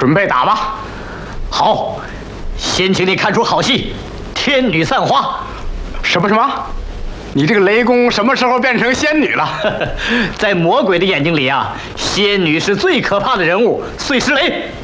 准备打吧。 好，先请你看出好戏，天女散花。 什么？你这个雷公什么时候变成仙女了？ 在魔鬼的眼睛里啊，仙女是最可怕的人物，碎石雷。